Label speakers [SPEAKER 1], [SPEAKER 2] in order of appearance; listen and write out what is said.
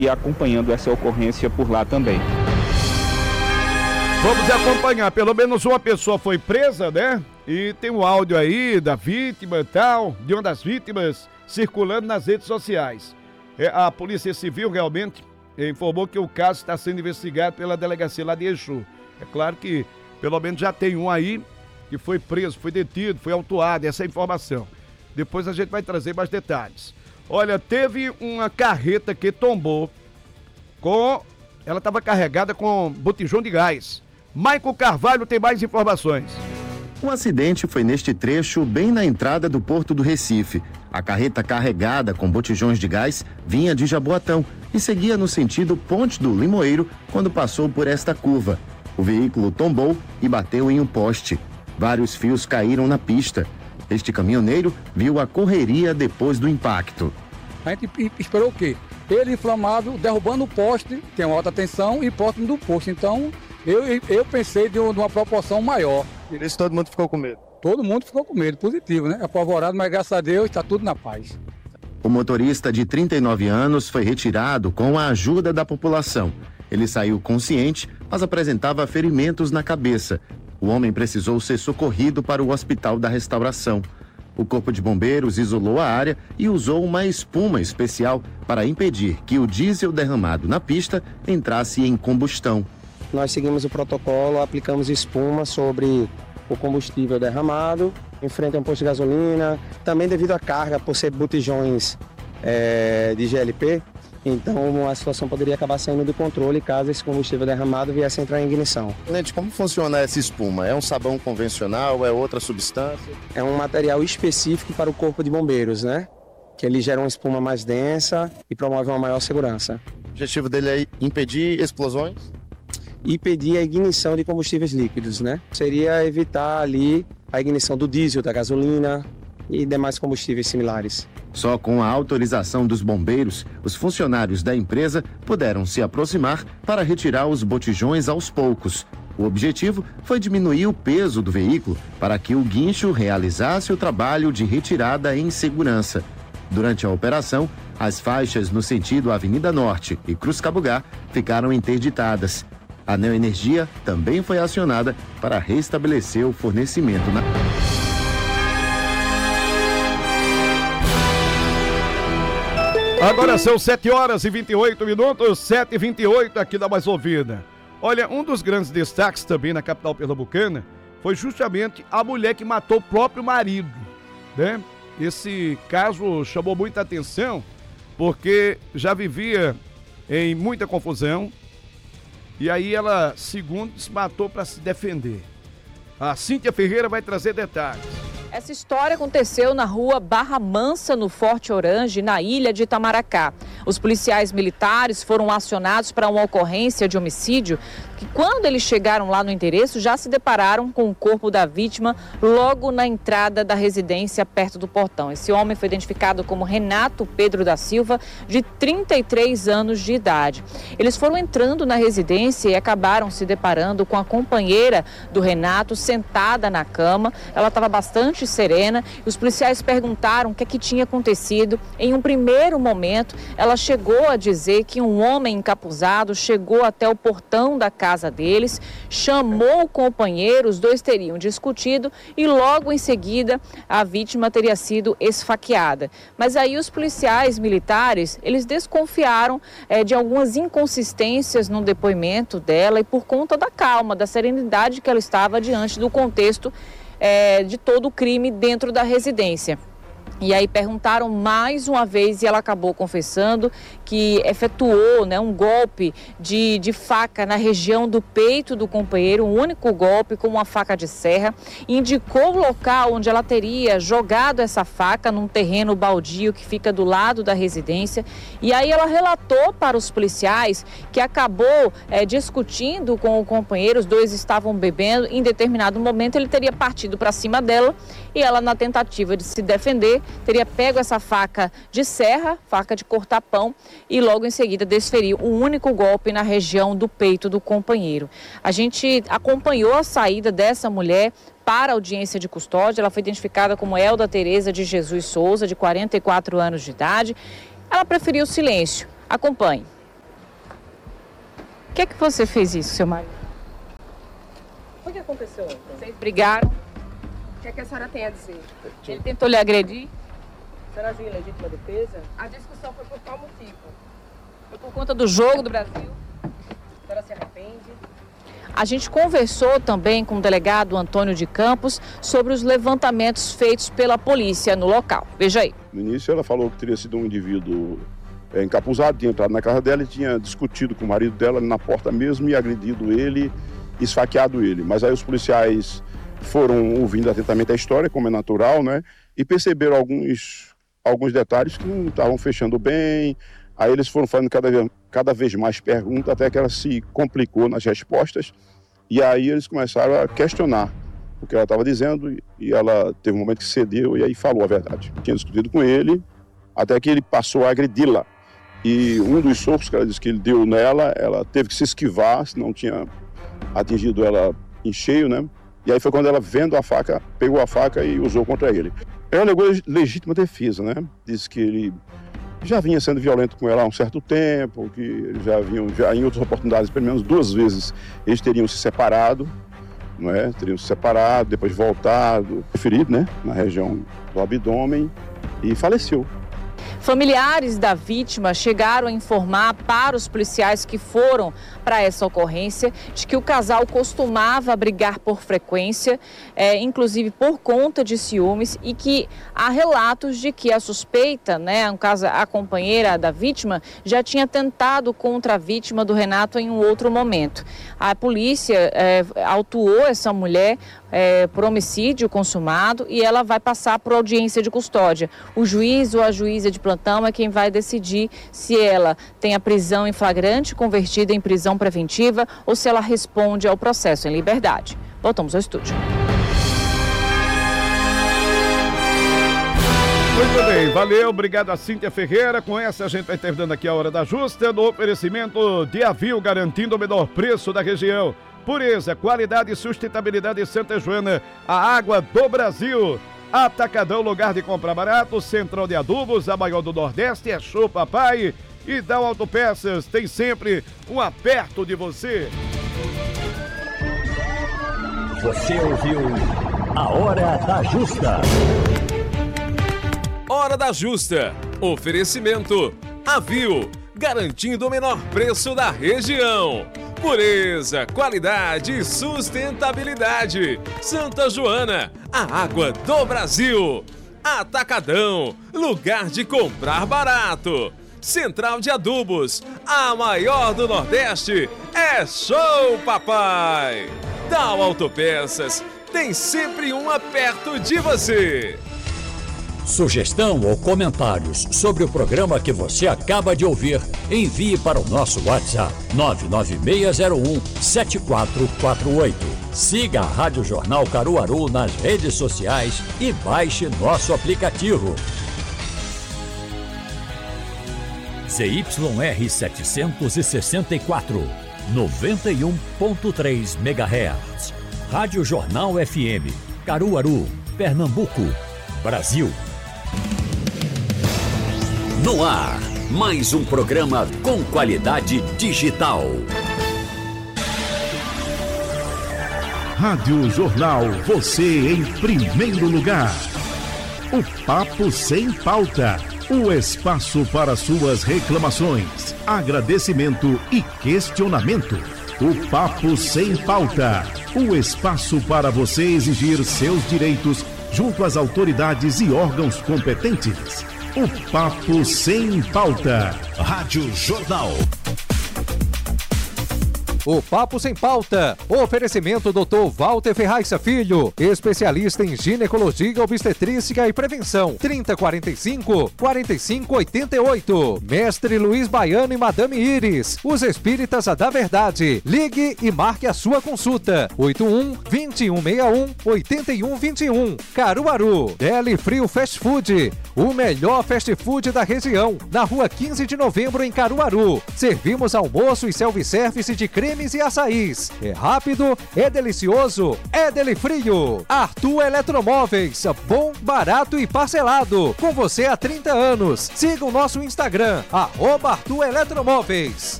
[SPEAKER 1] e acompanhando essa ocorrência por lá também.
[SPEAKER 2] Vamos acompanhar, pelo menos uma pessoa foi presa, né? E tem um áudio aí da vítima e tal, de uma das vítimas, circulando nas redes sociais. A Polícia Civil realmente informou que o caso está sendo investigado pela delegacia lá de Exu. É claro que pelo menos já tem um aí que foi preso, foi detido, foi autuado, essa é a informação. Depois a gente vai trazer mais detalhes. Olha, teve uma carreta que tombou ela estava carregada com botijão de gás. Maico Carvalho tem mais informações.
[SPEAKER 3] Um acidente foi neste trecho, bem na entrada do Porto do Recife. A carreta carregada com botijões de gás vinha de Jaboatão e seguia no sentido Ponte do Limoeiro quando passou por esta curva. O veículo tombou e bateu em um poste. Vários fios caíram na pista. Este caminhoneiro viu a correria depois do impacto.
[SPEAKER 4] A gente esperou o quê? Ele inflamável, derrubando o poste, tem uma alta tensão e próximo do poste. Então, eu pensei de uma proporção maior.
[SPEAKER 5] Por isso todo mundo ficou com medo?
[SPEAKER 4] Todo mundo ficou com medo, positivo, né? Apavorado, mas graças a Deus está tudo na paz.
[SPEAKER 3] O motorista de 39 anos foi retirado com a ajuda da população. Ele saiu consciente, mas apresentava ferimentos na cabeça. O homem precisou ser socorrido para o Hospital da Restauração. O Corpo de Bombeiros isolou a área e usou uma espuma especial para impedir que o diesel derramado na pista entrasse em combustão.
[SPEAKER 6] Nós seguimos o protocolo, aplicamos espuma sobre o combustível derramado, em frente a um posto de gasolina. Também devido à carga, por ser botijões de GLP, então a situação poderia acabar saindo do controle caso esse combustível derramado viesse a entrar em ignição.
[SPEAKER 5] Gente, como funciona essa espuma? É um sabão convencional? É outra substância?
[SPEAKER 6] É um material específico para o Corpo de Bombeiros, né? Que ele gera uma espuma mais densa e promove uma maior segurança.
[SPEAKER 5] O objetivo dele é impedir explosões?
[SPEAKER 6] E pedir a ignição de combustíveis líquidos, né? Seria evitar ali a ignição do diesel, da gasolina e demais combustíveis similares.
[SPEAKER 3] Só com a autorização dos bombeiros, os funcionários da empresa puderam se aproximar para retirar os botijões aos poucos. O objetivo foi diminuir o peso do veículo para que o guincho realizasse o trabalho de retirada em segurança. Durante a operação, as faixas no sentido Avenida Norte e Cruz Cabugá ficaram interditadas. A Neoenergia também foi acionada para restabelecer o fornecimento na...
[SPEAKER 2] Agora são 7h28, 7h28 aqui da Mais Ouvida. Olha, um dos grandes destaques também na capital pernambucana foi justamente a mulher que matou o próprio marido, né? Esse caso chamou muita atenção porque já vivia em muita confusão e aí ela, segundo, se matou para se defender. A Cíntia Ferreira vai trazer detalhes.
[SPEAKER 7] Essa história aconteceu na rua Barra Mansa, no Forte Orange, na ilha de Itamaracá. Os policiais militares foram acionados para uma ocorrência de homicídio que, quando eles chegaram lá no endereço, já se depararam com o corpo da vítima logo na entrada da residência, perto do portão. Esse homem foi identificado como Renato Pedro da Silva, de 33 anos de idade. Eles foram entrando na residência e acabaram se deparando com a companheira do Renato sentada na cama. Ela estava bastante serena. Os policiais perguntaram o que é que tinha acontecido. Em um primeiro momento, ela chegou a dizer que um homem encapuzado chegou até o portão da casa deles, chamou o companheiro, os dois teriam discutido e logo em seguida a vítima teria sido esfaqueada. Mas aí os policiais militares, eles desconfiaram de algumas inconsistências no depoimento dela e por conta da calma, da serenidade que ela estava diante do contexto de todo o crime dentro da residência. E aí perguntaram mais uma vez e ela acabou confessando que efetuou, né, um golpe de faca na região do peito do companheiro, um único golpe com uma faca de serra. Indicou o local onde ela teria jogado essa faca, num terreno baldio que fica do lado da residência. E aí ela relatou para os policiais que acabou discutindo com o companheiro, os dois estavam bebendo. Em determinado momento ele teria partido para cima dela e ela, na tentativa de se defender, teria pego essa faca de serra, faca de cortar pão, e logo em seguida desferiu um único golpe na região do peito do companheiro. A gente acompanhou a saída dessa mulher para a audiência de custódia. Ela foi identificada como Elda Tereza de Jesus Souza, de 44 anos de idade. Ela preferiu o silêncio. Acompanhe. Por que você fez isso, seu marido? O que aconteceu ontem? Vocês brigaram?
[SPEAKER 8] O que é que a senhora tem a dizer?
[SPEAKER 7] Ele tentou lhe agredir?
[SPEAKER 8] A senhora agiu em legítima defesa?
[SPEAKER 7] A discussão foi por qual motivo? Foi por conta do jogo do Brasil?
[SPEAKER 8] A senhora se arrepende?
[SPEAKER 7] A gente conversou também com o delegado Antônio de Campos sobre os levantamentos feitos pela polícia no local. Veja aí.
[SPEAKER 9] No início ela falou que teria sido um indivíduo encapuzado, tinha entrado na casa dela e tinha discutido com o marido dela na porta mesmo e agredido ele, esfaqueado ele. Mas aí os policiais foram ouvindo atentamente a história, como é natural, né? E perceberam alguns detalhes que não estavam fechando bem. Aí eles foram fazendo cada vez mais perguntas, até que ela se complicou nas respostas. E aí eles começaram a questionar o que ela estava dizendo. E ela teve um momento que cedeu e aí falou a verdade. Tinha discutido com ele, até que ele passou a agredi-la. E um dos socos que ela disse que ele deu nela, ela teve que se esquivar, senão tinha atingido ela em cheio, né? E aí foi quando ela, vendo a faca, pegou a faca e usou contra ele. Ela negou legítima defesa, né? Disse que ele já vinha sendo violento com ela há um certo tempo, que eles já em outras oportunidades, pelo menos 2 vezes, eles teriam se separado, não é? Teriam se separado, depois voltado, ferido, né? Na região do abdômen e faleceu.
[SPEAKER 7] Familiares da vítima chegaram a informar para os policiais que foram para essa ocorrência de que o casal costumava brigar por frequência, inclusive por conta de ciúmes, e que há relatos de que a suspeita, né, no caso a companheira da vítima, já tinha tentado contra a vítima do Renato em um outro momento. A polícia autuou essa mulher por homicídio consumado e ela vai passar por audiência de custódia. O juiz ou a juíza de plantão é quem vai decidir se ela tem a prisão em flagrante convertida em prisão preventiva ou se ela responde ao processo em liberdade. Voltamos ao estúdio.
[SPEAKER 2] Muito bem, valeu, obrigado a Cíntia Ferreira. Com essa a gente vai terminando aqui a Hora da Justa, no oferecimento de Avil, garantindo o menor preço da região. Pureza, qualidade e sustentabilidade Santa Joana, a água do Brasil. Atacadão, lugar de comprar barato. Central de Adubos, a maior do Nordeste, é Show Papai. E Dow Autopeças, tem sempre um aperto de você.
[SPEAKER 10] Você ouviu a Hora da Justa.
[SPEAKER 11] Hora da Justa. Oferecimento Avil, garantindo o menor preço da região. Pureza, qualidade e sustentabilidade. Santa Joana, a água do Brasil. Atacadão, lugar de comprar barato. Central de Adubos, a maior do Nordeste, é Show Papai. Dow Autopeças, tem sempre uma perto de você.
[SPEAKER 10] Sugestão ou comentários sobre o programa que você acaba de ouvir, envie para o nosso WhatsApp 99601-7448. Siga a Rádio Jornal Caruaru nas redes sociais e baixe nosso aplicativo. ZYR 764, 91.3 MHz. Rádio Jornal FM, Caruaru, Pernambuco, Brasil. No ar, mais um programa com qualidade digital.
[SPEAKER 12] Rádio Jornal, você em primeiro lugar. O Papo Sem Pauta. O espaço para suas reclamações, agradecimento e questionamento. O Papo Sem Pauta. O espaço para você exigir seus direitos junto às autoridades e órgãos competentes. O Papo Sem Pauta. Rádio Jornal.
[SPEAKER 13] O Papo Sem Pauta. Oferecimento Dr. Walter Ferraissa Filho, especialista em ginecologia, obstetrícia e prevenção. 3045-4588. Mestre Luiz Baiano e Madame Iris, os espíritas da verdade. Ligue e marque a sua consulta. 81-2161-8121. Caruaru. Deli Frio Fast Food, o melhor fast food da região. Na rua 15 de novembro, em Caruaru. Servimos almoço e self-service de cremes e açaís. É rápido, é delicioso, é Deli Frio. Arthur Eletromóveis, bom, barato e parcelado. Com você há 30 anos. Siga o nosso Instagram, @Arthur Eletromóveis.